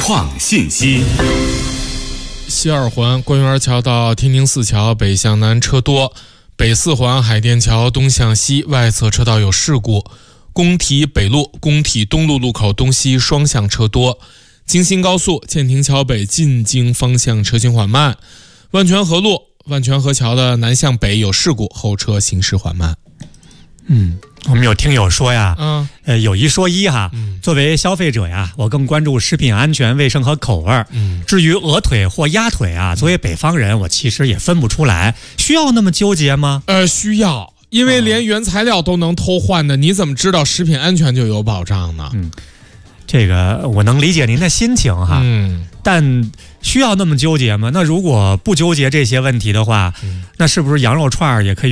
创信息。 西二环官园桥到天宁寺桥北向南车多，北四环海淀桥东向西外侧车道有事故，工体北路、工体东路路口东西双向车多，京新高速建亭桥北进京方向车行缓慢，万泉河路万泉河桥的南向北有事故，后车行驶缓慢。 我们有听友说呀，有一说一哈，作为消费者呀，我更关注食品安全、卫生和口味。至于鹅腿或鸭腿啊，作为北方人，我其实也分不出来，需要那么纠结吗？ 需要，因为连原材料都能偷换的，你怎么知道食品安全就有保障呢？ 这个我能理解您的心情哈，但需要那么纠结吗？那如果不纠结这些问题的话，那是不是羊肉串也可以